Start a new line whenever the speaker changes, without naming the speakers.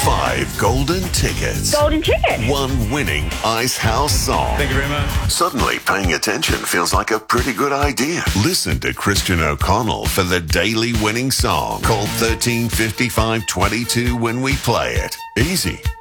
5 golden tickets.
Golden ticket.
1 winning Ice House song.
Thank you very much.
Suddenly, paying attention feels like a pretty good idea. Listen to Christian O'Connell for the daily winning song. Call 135522 when we play it. Easy.